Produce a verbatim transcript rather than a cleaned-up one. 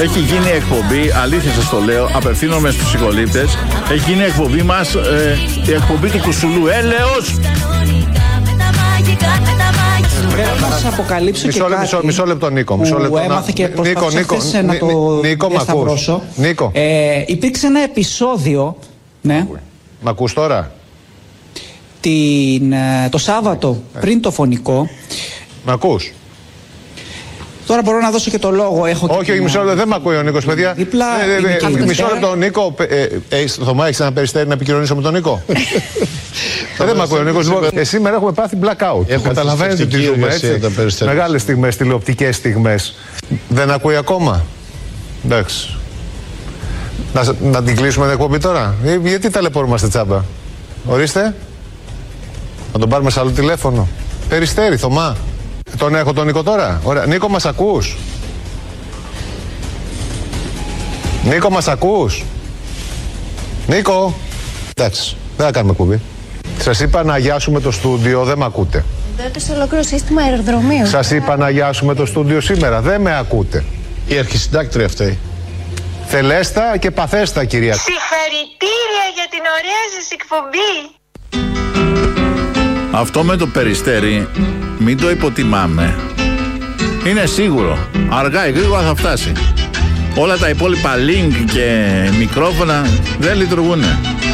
Έχει γίνει εκπομπή, αλήθεια σας το λέω, απευθύνομαι στους συκολήπτες. Έχει γίνει εκπομπή μας, ε, η εκπομπή του Κουσουλού. Έλεος! Πρέπει να σας αποκαλύψω μισό, και κάτι μισό, μισό λεπτό, Νίκο. Μισό λεπτό, που έμαθα και προσπαθούσα Νίκο, χθες να το Νίκο, διασταυρώσω. Νίκο. Ε, υπήρξε ένα επεισόδιο, ναι. Μ' ακούς τώρα? Την, το Σάββατο ε. πριν το φωνικό. Μ' ακούς? Τώρα μπορώ να δώσω και το λόγο. Έχω όχι, όχι, μισό λεπτό, δεν με ακούει ο Νίκος, παιδιά. Διπλά, ε, ε, ε, μισό λεπτό, Νίκο. Ε, ε, Θωμά, έχεις ένα περιστέρι να επικοινωνήσω με τον Νίκο? Δεν με ακούει ο Νίκος. Ε, σήμερα έχουμε πάθει blackout. Καταλαβαίνετε τι ζούμε, έτσι. Μεγάλες στιγμές, τηλεοπτικές στιγμές. Δεν ακούει ακόμα? Εντάξει. Να, να την κλείσουμε την εκπομπή τώρα? Ε, γιατί ταλαιπωρούμαστε τσάμπα? Ορίστε. Να τον πάρουμε σε άλλο τηλέφωνο. Περιστέρι, Θωμά. Τον έχω τον Νίκο τώρα. Ωραία. Νίκο, μας ακούς? Νίκο, μας ακούς? Νίκο. Εντάξει, δεν θα κάνουμε κουμπί. Σας είπα να αγιάσουμε το στούντιο, δεν με ακούτε. Δέτε σε ολόκληρο σύστημα αεροδρομίου. Σας είπα να αγιάσουμε το στούντιο σήμερα, δεν με ακούτε. Η αρχισυντάκτρια αυτή. Θελέστα και παθέστα, κυρία. Συγχαρητήρια για την ωραία σας εκπομπή. Αυτό με το Περιστέρι μην το υποτιμάμε. Είναι σίγουρο, αργά ή γρήγορα θα φτάσει. Όλα τα υπόλοιπα link και μικρόφωνα δεν λειτουργούν.